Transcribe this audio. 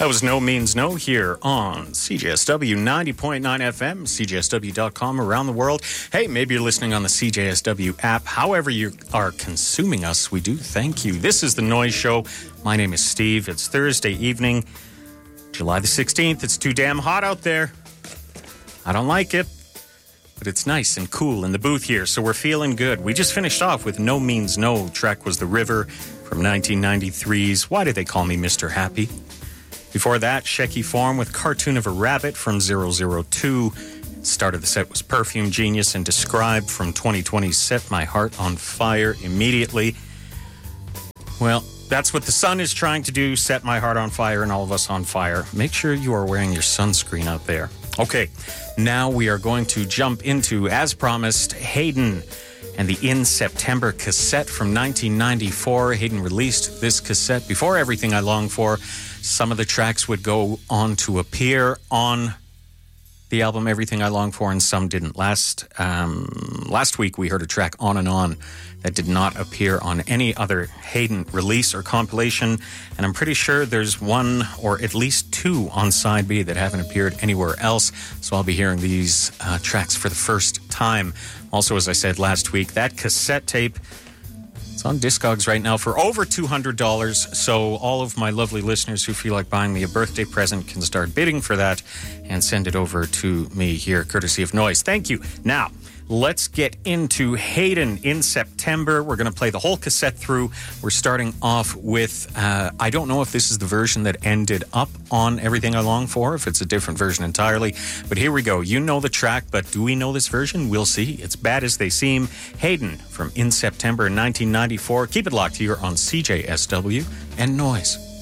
That was No Means No here on CJSW 90.9 FM, CJSW.com around the world. Hey, maybe you're listening on the CJSW app. However you are consuming us, we do thank you. This is The Noise Show. My name is Steve. It's Thursday evening, July the 16th. It's too damn hot out there. I don't like it, but it's nice and cool in the booth here, so we're feeling good. We just finished off with No Means No. Track was The River from 1993's Why Did They Call Me Mr. Happy? Before that, Shecky Form with Cartoon of a Rabbit from 002. Start of the set was Perfume Genius and Described from 2020's Set My Heart on Fire Immediately. Well, that's what the sun is trying to do, set my heart on fire and all of us on fire. Make sure you are wearing your sunscreen out there. Okay, now we are going to jump into, as promised, Hayden and the In September cassette from 1994. Hayden released this cassette before Everything I Long For. Some of the tracks would go on to appear on the album Everything I Long For, and some didn't. Last week we heard a track, On and On, that did not appear on any other Hayden release or compilation, and I'm pretty sure there's one or at least two on side B that haven't appeared anywhere else, so I'll be hearing these tracks for the first time. Also, as I said last week, that cassette tape, it's on Discogs right now for over $200, so all of my lovely listeners who feel like buying me a birthday present can start bidding for that and send it over to me here, courtesy of Noise. Thank you. Now, let's get into Hayden In September. We're going to play the whole cassette through. We're starting off with, I don't know if this is the version that ended up on Everything I Long For, if it's a different version entirely, but here we go. You know the track, but do we know this version? We'll see. It's Bad As They Seem. Hayden from In September 1994. Keep it locked here on CJSW and Noise.